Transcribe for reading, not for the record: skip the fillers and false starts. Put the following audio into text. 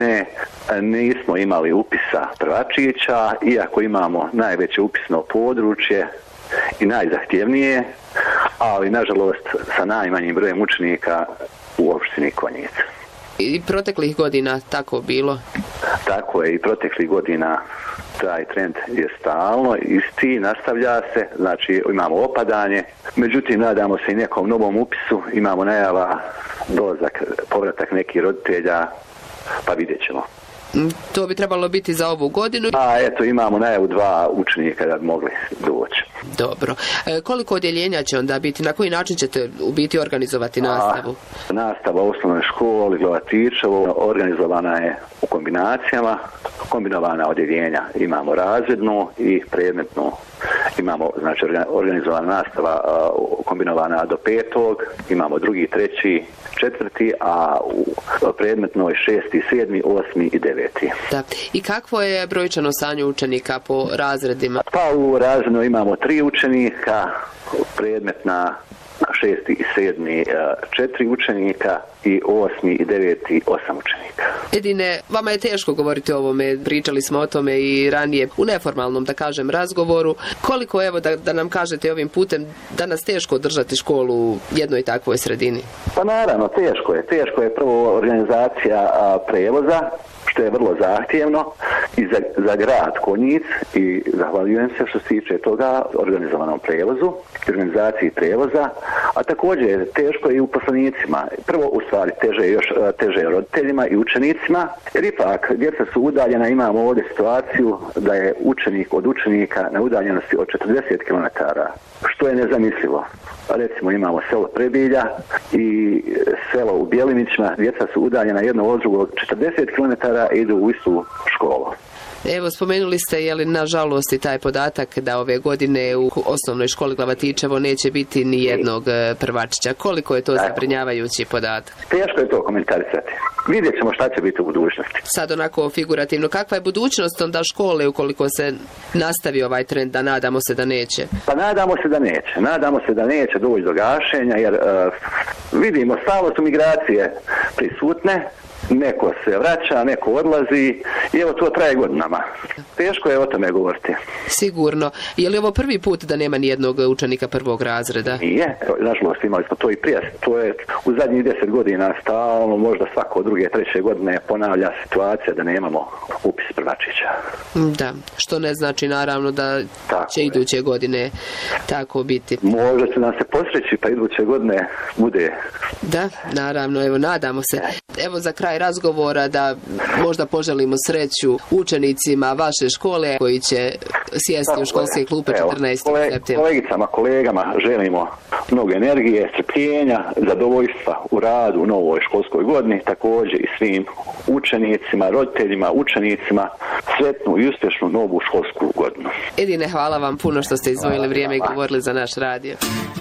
nismo imali upisa prvačića, iako imamo najveće upisno područje i najzahtjevnije, ali nažalost sa najmanjim brojem učenika u opštini Konjica. I proteklih godina tako bilo? Tako je, i proteklih godina taj trend je stalno isti, nastavlja se, znači imamo opadanje, međutim nadamo se i nekom novom upisu, imamo najava dolazak, povratak nekih roditelja, pa vidjet ćemo. To bi trebalo biti za ovu godinu? A eto, imamo najavu 2 učenika da bi mogli doći. Dobro. Koliko odjeljenja će onda biti? Na koji način ćete u biti organizovati nastavu? Nastava u osnovnoj školi Glavatičevo organizovana je u kombinacijama. Kombinovana odjeljenja imamo razrednu i predmetnu. Imamo, znači, organizovana nastava kombinovana do 5. Imamo 2., 3., 4., a u predmetnoj 6., 7., 8. i 9. Da. I kakvo je brojčano stanje učenika po razredima? Pa u razrednoj imamo 3 učenika, predmetna 6. i 7. 4 učenika i 8. i 9. 8 učenika. Edine, vama je teško govoriti o ovome, pričali smo o tome i ranije u neformalnom, da kažem, razgovoru. Koliko, evo, da nam kažete ovim putem, danas teško održati školu u jednoj takvoj sredini? Pa naravno, teško je. Teško je prvo organizacija prevoza, što je vrlo zahtjevno i za grad Konjic, i zahvaljujem se što se tiče toga organizovanom prevozu, organizaciji prevoza, a također teško je i uposlenicima. Prvo, u stvari, teže roditeljima i učenicima, jer ipak djeca su udaljena, imamo ovdje situaciju da je učenik od učenika na udaljenosti od 40 km, što je nezamislivo. Recimo imamo selo Prebilja i selo u Bjelinićima, djeca su udaljena jedno od drugog 40 km i idu u istu školu. Evo, spomenuli ste, je li nažalost i taj podatak da ove godine u osnovnoj školi Glavatičevo neće biti ni jednog prvačića. Koliko je to zabrinjavajući podatak? Teško je to komentarisati. Vidjet ćemo šta će biti u budućnosti. Sad onako figurativno, kakva je budućnost onda škole ukoliko se nastavi ovaj trend, da nadamo se da neće? Pa nadamo se da neće. Nadamo se da neće doći do gašenja, jer vidimo, stalno su migracije prisutne. Neko se vraća, neko odlazi i evo to traje godinama. Teško je o tome govoriti. Sigurno. Je li ovo prvi put da nema nijednog učenika 1. razreda? Nije. Nažalost, imali smo to i prije. To je u zadnjih 10 godina stalno, možda svako 2., 3. godine ponavlja situacija da nemamo upis prvačića. Da, što ne znači naravno da će iduće godine tako biti. Možda će nam se posreći pa iduće godine bude. Da, naravno, evo, nadamo se. Evo za kraj razgovora da možda poželimo sreću učenicima vaše škole koji će sjesti u školske klupe 14. septembra. Kolegicama, kolegama želimo mnogo energije, strpljenja, zadovoljstva u radu u novoj školskoj godini, također i svim učenicima, roditeljima, učenicima sretnu i uspješnu novu školsku godinu. Edine, hvala vam puno što ste izdvojili vrijeme i govorili za naš radio.